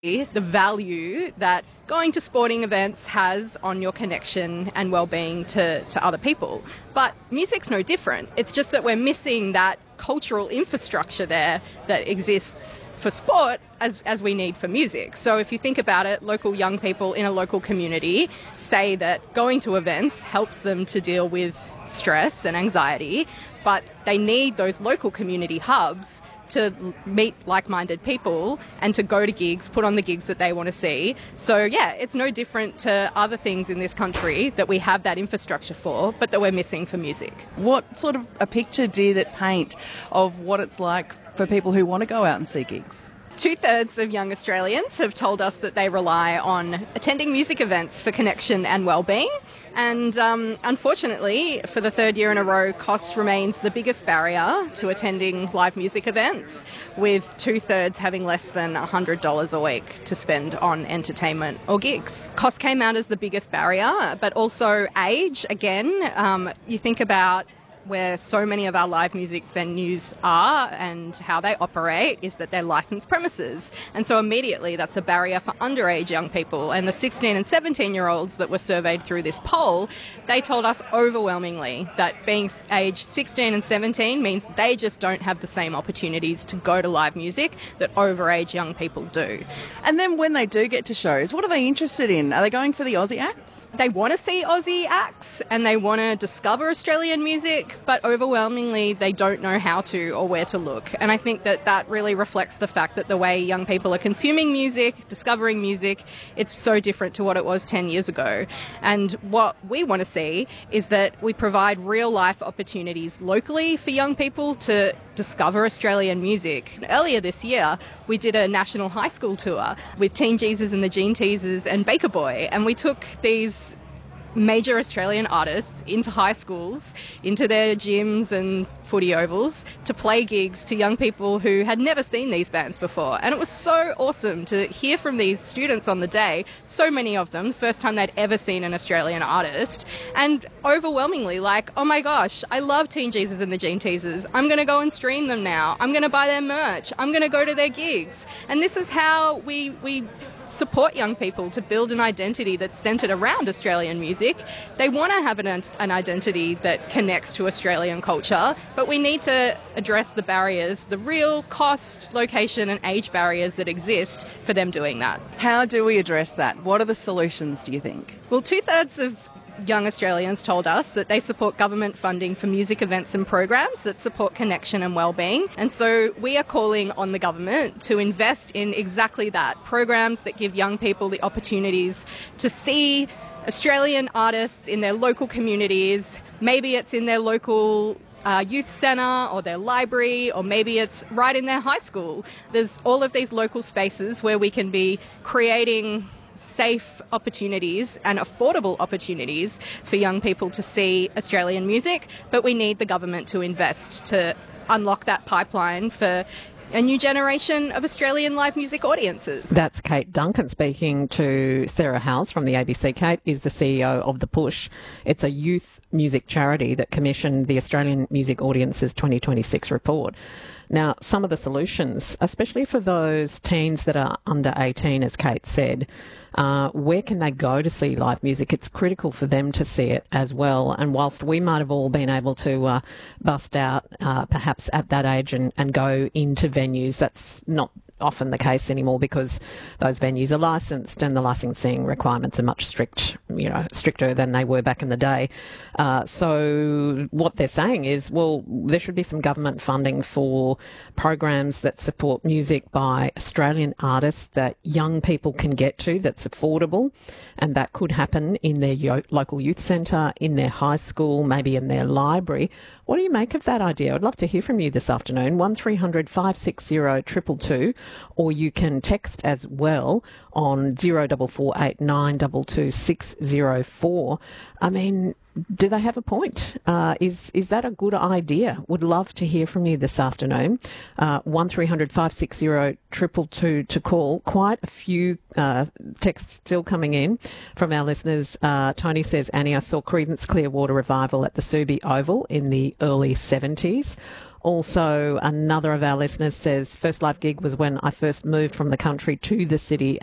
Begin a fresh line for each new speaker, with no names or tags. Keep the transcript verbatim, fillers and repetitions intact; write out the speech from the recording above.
the value that going to sporting events has on your connection and well-being to, to other people. But music's no different. It's just that we're missing that cultural infrastructure there that exists for sport as, as we need for music. So if you think about it, local young people in a local community say that going to events helps them to deal with stress and anxiety, but they need those local community hubs to meet like-minded people and to go to gigs, put on the gigs that they want to see. So, yeah, it's no different to other things in this country that we have that infrastructure for, but that we're missing for music.
What sort of a picture did it paint of what it's like for people who want to go out and see gigs?
Two-thirds of young Australians have told us that they rely on attending music events for connection and well-being. And um, unfortunately, for the third year in a row, cost remains the biggest barrier to attending live music events, with two-thirds having less than one hundred dollars a week to spend on entertainment or gigs. Cost came out as the biggest barrier, but also age. Again, um, you think about where so many of our live music venues are and how they operate is that they're licensed premises. And so immediately that's a barrier for underage young people. And the sixteen and seventeen year olds that were surveyed through this poll, they told us overwhelmingly that being aged sixteen and seventeen means they just don't have the same opportunities to go to live music that overage young people do.
And then when they do get to shows, what are they interested in? Are they going for the Aussie acts?
They want to see Aussie acts and they want to discover Australian music, but overwhelmingly they don't know how to or where to look. And I think that that really reflects the fact that the way young people are consuming music, discovering music, it's so different to what it was ten years ago. And what we want to see is that we provide real life opportunities locally for young people to discover Australian music. Earlier this year, we did a national high school tour with Teen Jesus and the Gene Teasers and Baker Boy, and we took these major Australian artists into high schools, into their gyms and footy ovals to play gigs to young people who had never seen these bands before. And it was so awesome to hear from these students on the day, so many of them, the first time they'd ever seen an Australian artist, and overwhelmingly like, oh my gosh, I love Teen Jesus and the Gene Teasers. I'm going to go and stream them now. I'm going to buy their merch. I'm going to go to their gigs. And this is how we we support young people to build an identity that's centred around Australian music. They want to have an, an identity that connects to Australian culture, but we need to address the barriers, the real cost, location and age barriers that exist for them doing that.
How do we address that? What are the solutions, do you think?
Well, two-thirds of young Australians told us that they support government funding for music events and programs that support connection and well-being. And so we are calling on the government to invest in exactly that, programs that give young people the opportunities to see Australian artists in their local communities. Maybe it's in their local Uh, youth centre or their library, or maybe it's right in their high school. There's all of these local spaces where we can be creating safe opportunities and affordable opportunities for young people to see Australian music, but we need the government to invest to unlock that pipeline for a new generation of Australian live music audiences.
That's Kate Duncan speaking to Sarah House from the A B C. Kate is the C E O of The Push. It's a youth music charity that commissioned the Australian Music Audiences twenty twenty-six report. Now, some of the solutions, especially for those teens that are under eighteen, as Kate said, uh, where can they go to see live music? It's critical for them to see it as well. And whilst we might have all been able to uh, bust out uh, perhaps at that age and, and go into venues, that's not often the case anymore because those venues are licensed and the licensing requirements are much strict, you know, stricter than they were back in the day. Uh, so what they're saying is, well, there should be some government funding for programs that support music by Australian artists that young people can get to, that's affordable, and that could happen in their yo- local youth centre, in their high school, maybe in their library. What do you make of that idea? I'd love to hear from you this afternoon, one three hundred five six zero two two two, or you can text as well on zero four four eight nine two two six zero four. I mean, do they have a point? Uh, is is that a good idea? Would love to hear from you this afternoon. Uh, one three hundred five six zero two two two to call. Quite a few uh, texts still coming in from our listeners. Uh, Tony says, Annie, I saw Creedence Clearwater Revival at the Subi Oval in the early seventies. Also, another of our listeners says, first live gig was when I first moved from the country to the city